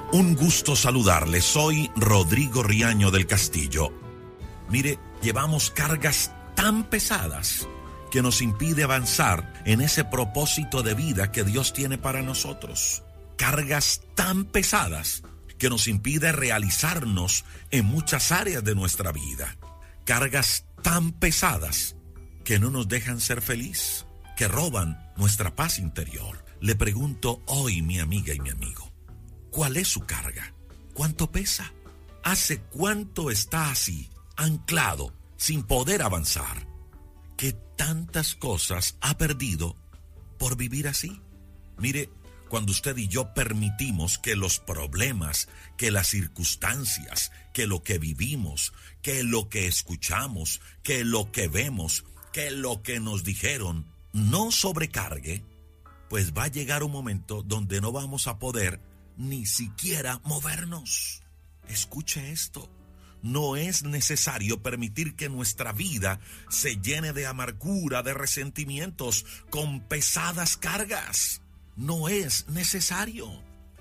Un gusto saludarle, soy Rodrigo Riaño del Castillo. Mire, llevamos cargas tan pesadas que nos impide avanzar en ese propósito de vida que Dios tiene para nosotros. Cargas tan pesadas que nos impide realizarnos en muchas áreas de nuestra vida. Cargas tan pesadas que no nos dejan ser feliz, que roban nuestra paz interior. Le pregunto hoy, mi amiga y mi amigo, ¿cuál es su carga? ¿Cuánto pesa? ¿Hace cuánto está así, anclado, sin poder avanzar? ¿Qué tantas cosas ha perdido por vivir así? Mire, cuando usted y yo permitimos que los problemas, que las circunstancias, que lo que vivimos, que lo que escuchamos, que lo que vemos, que lo que nos dijeron, no sobrecargue, pues va a llegar un momento donde no vamos a poder ni siquiera movernos. Escuche esto. No es necesario permitir que nuestra vida se llene de amargura, de resentimientos, con pesadas cargas. No es necesario.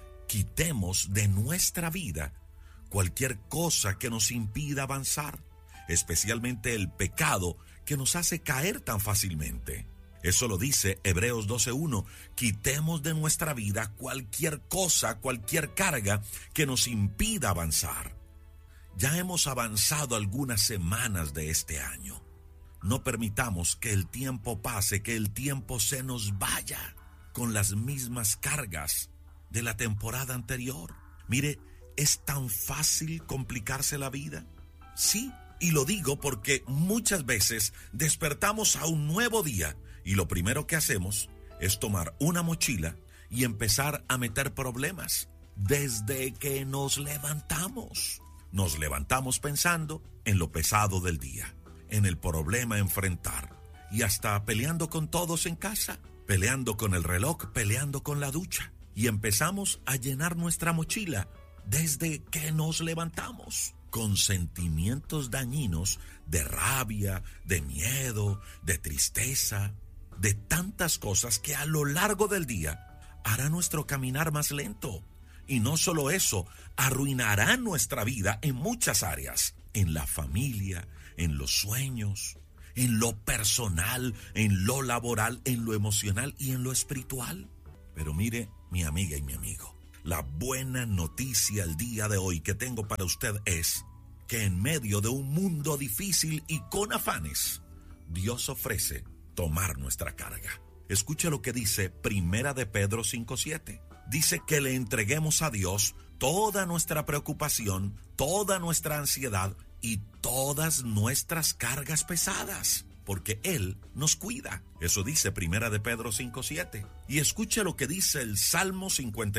Quitemos de nuestra vida cualquier cosa que nos impida avanzar, especialmente el pecado que nos hace caer tan fácilmente. Eso lo dice Hebreos 12:1. Quitemos de nuestra vida cualquier cosa, cualquier carga que nos impida avanzar. Ya hemos avanzado algunas semanas de este año. No permitamos que el tiempo pase, que el tiempo se nos vaya con las mismas cargas de la temporada anterior. Mire, ¿es tan fácil complicarse la vida? Sí, y lo digo porque muchas veces despertamos a un nuevo día y lo primero que hacemos es tomar una mochila y empezar a meter problemas desde que nos levantamos. Nos levantamos pensando en lo pesado del día, en el problema a enfrentar y hasta peleando con todos en casa, peleando con el reloj, peleando con la ducha. Y empezamos a llenar nuestra mochila desde que nos levantamos con sentimientos dañinos de rabia, de miedo, de tristeza, de tantas cosas que a lo largo del día hará nuestro caminar más lento. Y no solo eso, arruinará nuestra vida en muchas áreas, en la familia, en los sueños, en lo personal, en lo laboral, en lo emocional y en lo espiritual. Pero mire, mi amiga y mi amigo, la buena noticia el día de hoy que tengo para usted es que en medio de un mundo difícil y con afanes, Dios ofrece tomar nuestra carga. Escuche lo que dice Primera de Pedro 5:7. Dice que le entreguemos a Dios toda nuestra preocupación, toda nuestra ansiedad y todas nuestras cargas pesadas, porque Él nos cuida. Eso dice Primera de Pedro 5:7. Y escuche lo que dice el Salmo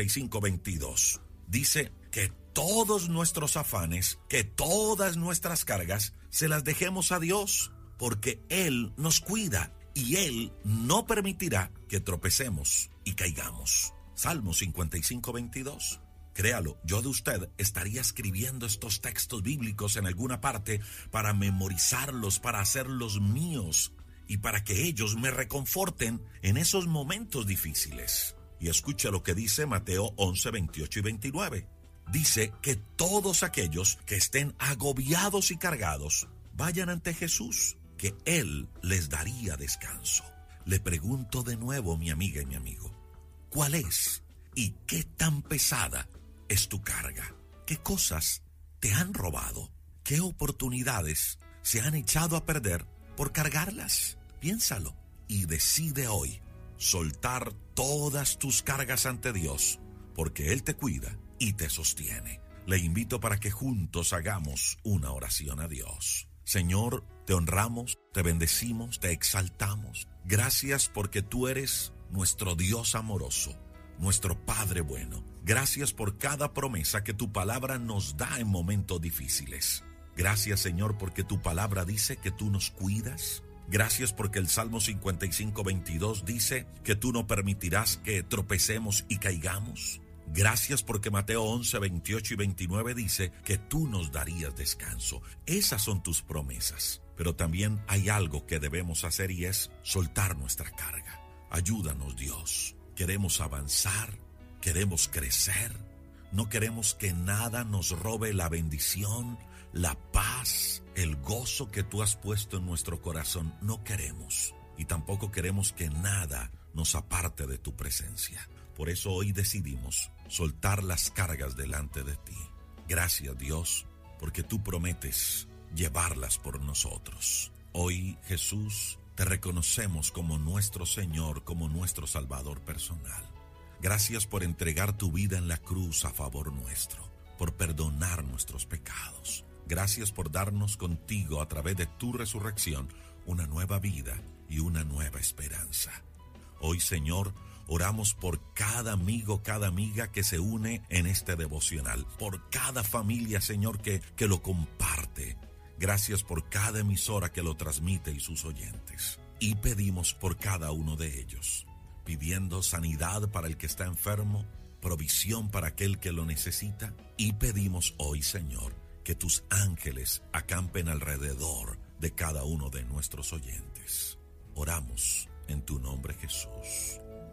55:22. Dice que todos nuestros afanes, que todas nuestras cargas, se las dejemos a Dios, porque Él nos cuida y Él no permitirá que tropecemos y caigamos. Salmo 55:22. Créalo, yo de usted estaría escribiendo estos textos bíblicos en alguna parte para memorizarlos, para hacerlos míos y para que ellos me reconforten en esos momentos difíciles. Y escucha lo que dice Mateo 11:28 y 29. Dice que todos aquellos que estén agobiados y cargados vayan ante Jesús, que Él les daría descanso. Le pregunto de nuevo, mi amiga y mi amigo, ¿cuál es y qué tan pesada es tu carga? ¿Qué cosas te han robado? ¿Qué oportunidades se han echado a perder por cargarlas? Piénsalo y decide hoy soltar todas tus cargas ante Dios, porque Él te cuida y te sostiene. Le invito para que juntos hagamos una oración a Dios. Señor, te honramos, te bendecimos, te exaltamos. Gracias porque tú eres nuestro Dios amoroso, nuestro Padre bueno. Gracias por cada promesa que tu palabra nos da en momentos difíciles. Gracias, Señor, porque tu palabra dice que tú nos cuidas. Gracias porque el Salmo 55:22 dice que tú no permitirás que tropecemos y caigamos. Gracias porque Mateo 11:28 y 29 dice que tú nos darías descanso. Esas son tus promesas. Pero también hay algo que debemos hacer y es soltar nuestra carga. Ayúdanos, Dios. Queremos avanzar, queremos crecer, No queremos que nada nos robe la bendición, la paz, el gozo que tú has puesto en nuestro corazón. No queremos. Y tampoco queremos que nada nos aparte de tu presencia. Por eso hoy decidimos soltar las cargas delante de ti. Gracias, Dios, porque tú prometes llevarlas por nosotros. Hoy, Jesús, te reconocemos como nuestro Señor, como nuestro Salvador personal. Gracias por entregar tu vida en la cruz a favor nuestro, por perdonar nuestros pecados. Gracias por darnos contigo a través de tu resurrección una nueva vida y una nueva esperanza. Hoy, Señor, oramos por cada amigo, cada amiga que se une en este devocional, por cada familia, Señor, que lo comparte. Gracias por cada emisora que lo transmite y sus oyentes. Y pedimos por cada uno de ellos, pidiendo sanidad para el que está enfermo, provisión para aquel que lo necesita. Y pedimos hoy, Señor, que tus ángeles acampen alrededor de cada uno de nuestros oyentes. Oramos en tu nombre, Jesús.